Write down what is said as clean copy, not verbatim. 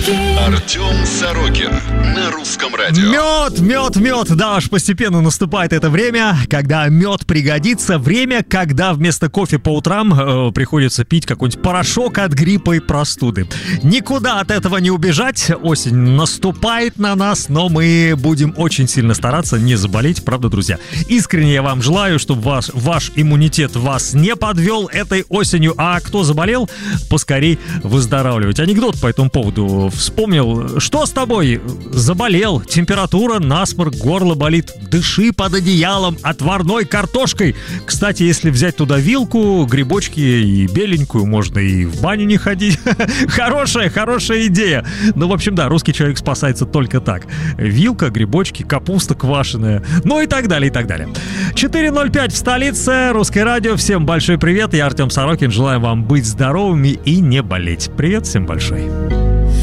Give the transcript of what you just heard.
Артем Сорокин на Русском радио. Мед, да уж постепенно наступает это время, когда мед пригодится. Время, когда вместо кофе по утрам приходится пить какой-нибудь порошок от гриппа и простуды. Никуда от этого не убежать. Осень наступает на нас, но мы будем очень сильно стараться не заболеть, правда, друзья? Искренне я вам желаю, чтобы ваш иммунитет вас не подвел этой осенью, а кто заболел, поскорей выздоравливать. Анекдот по этому поводу вспомнил. Что с тобой? Заболел, температура, насморк, горло болит. Дыши под одеялом отварной картошкой. Кстати, если взять туда вилку, грибочки и беленькую, можно и в баню не ходить. Хорошая идея. Ну, в общем, да, русский человек спасается только так. Вилка, грибочки, капуста квашеная, ну и так далее, и так далее. 4:05 в столице. Русское радио. Всем большой привет. Я Артем Сорокин. Желаю вам быть здоровыми и не болеть. Привет всем большой.